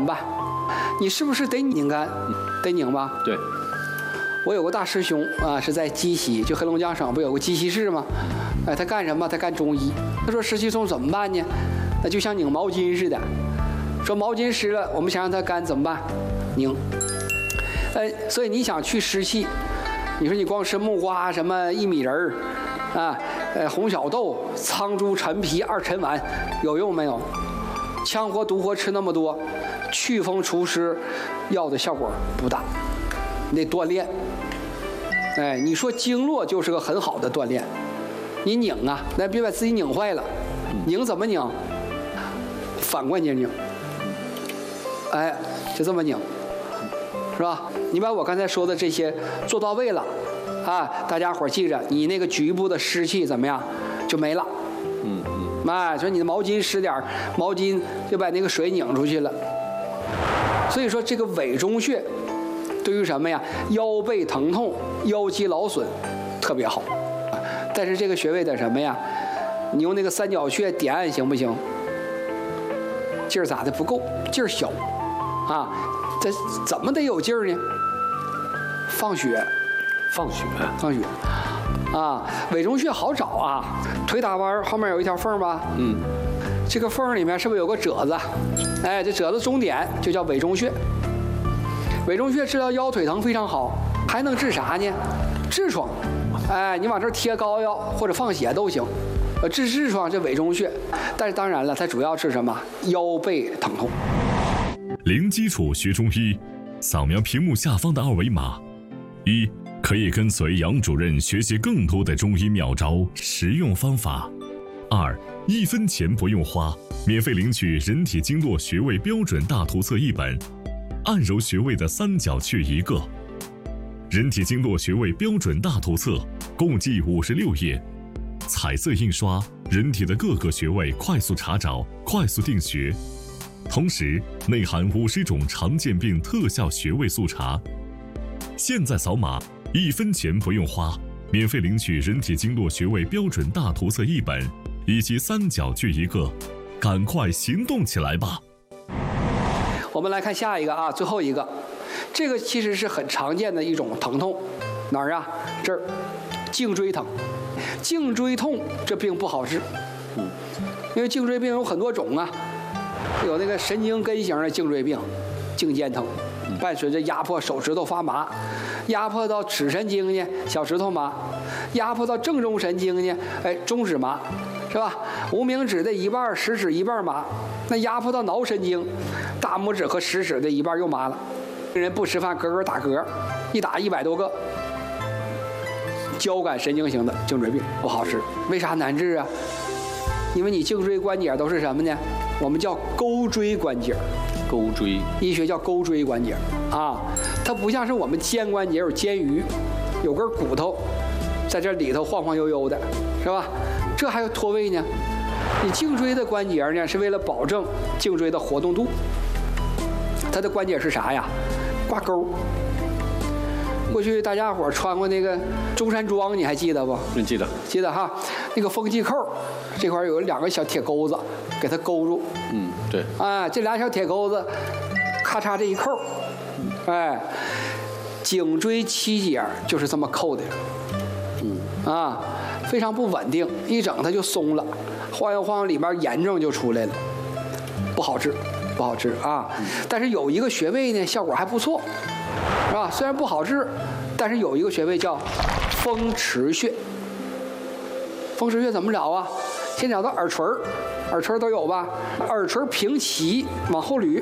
办？你是不是得拧干？得拧吧？ 对。 我有个大师兄啊，是在鸡西，就黑龙江省不有个鸡西市吗？哎，他干什么？他干中医。他说湿气重怎么办呢？那就像拧毛巾似的。说毛巾湿了，我们想让它干怎么办？拧。所以你想去湿气，你说你光吃木瓜、什么薏米仁儿，啊，红小豆、苍术、陈皮、二陈丸，有用没有？羌活、独活吃那么多，祛风除湿，药的效果不大，你得锻炼。哎，你说经络就是个很好的锻炼，你拧啊，那别把自己拧坏了。拧怎么拧？反关节拧。哎，就这么拧，是吧？你把我刚才说的这些做到位了，啊，大家伙记着，你那个局部的湿气怎么样就没了。哎，说你的毛巾湿点，毛巾就把那个水拧出去了。所以说这个委中穴对于什么呀？腰背疼痛、腰肌劳损特别好。但是这个穴位的什么呀？你用那个三角穴点按行不行？劲儿咋的不够？劲儿小，啊，这怎么得有劲儿呢？放血， 放血， 啊，委中穴好找啊，腿打弯后面有一条缝吧？这个缝里面是不是有个褶子？哎，这褶子中点就叫委中穴。委中穴治疗腰腿疼非常好，还能治啥呢？痔疮。哎，你往这儿贴膏药或者放血都行。治痔疮这委中穴，但是当然了，它主要治什么？腰背疼痛。 零基础学中医，扫描屏幕下方的二维码。一，可以跟随杨主任学习更多的中医妙招、实用方法。二，1分钱不用花，免费领取人体经络穴位标准大图册1本，按揉穴位的三角穴1个。人体经络穴位标准大图册共计56页，彩色印刷，人体的各个穴位快速查找、快速定穴，同时内含50种常见病特效穴位速查。现在扫码，1分钱不用花，免费领取人体经络穴位标准大图册1本，以及三角穴1个，赶快行动起来吧！ 我们来看下一个啊，最后一个，这个其实是很常见的一种疼痛，哪儿啊？这儿，颈椎疼。颈椎痛这病不好治，因为颈椎病有很多种啊，有那个神经根型的颈椎病，颈肩疼，伴随着压迫手指头发麻，压迫到尺神经呢，小指头麻，压迫到正中神经呢，哎，中指麻，是吧？无名指的一半，食指一半麻，那压迫到脑神经，大拇指和食指的一半又麻了。人不吃饭，咯打嗝，一打100多个。交感神经型的颈椎病不好治，为啥难治啊？因为你颈椎关节都是什么呢？我们叫钩椎关节。 钩椎， 医学叫钩椎关节啊，它不像是我们肩关节有肩盂，有根骨头在这里头晃晃悠悠的，是吧？这还有脱位呢。你颈椎的关节呢，是为了保证颈椎的活动度。它的关节是啥呀？挂钩。过去大家伙穿过那个中山装，你还记得不？ 记得， 记得哈。那个风气扣这块有2个小铁钩子，给它勾住。 对。 啊，这俩小铁钩子，咔嚓这一扣，哎，颈椎7节就是这么扣的。啊，非常不稳定，一整它就松了，晃悠晃悠里边炎症就出来了，不好治，不好治啊。但是有一个穴位呢，效果还不错。是吧？虽然不好治，但是有一个穴位叫风池穴。风池穴怎么找啊？先找到耳垂，耳垂都有吧？耳垂平齐往后捋，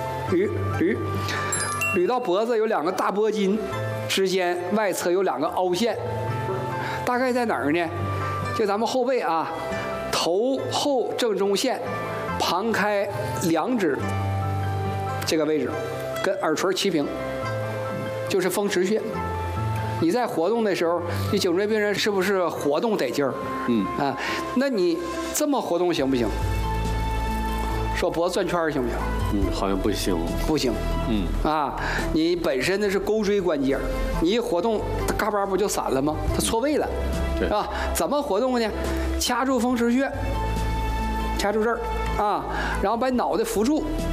捋到脖子有2个大脖筋，之间外侧有2个凹陷，大概在哪儿呢？就咱们后背啊，头后正中线，旁开2指这个位置，跟耳垂齐平。就是风池穴。你在活动的时候，你颈椎病人是不是活动得劲儿？那你这么活动行不行？说脖子转圈行不行？ 好像不行。 不行。你本身的是钩椎关节，你一活动，它嘎巴不就散了吗？它错位了，是吧？怎么活动呢？掐住风池穴，掐住这儿啊，然后把脑袋扶住，